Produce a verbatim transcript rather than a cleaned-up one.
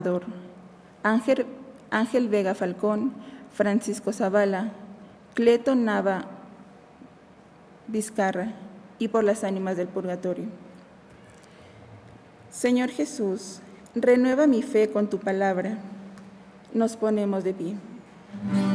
Ángel, Ángel Vega Falcón, Francisco Zavala, Cleto Nava Vizcarra, y por las ánimas del purgatorio. Señor Jesús, renueva mi fe con tu palabra. Nos ponemos de pie.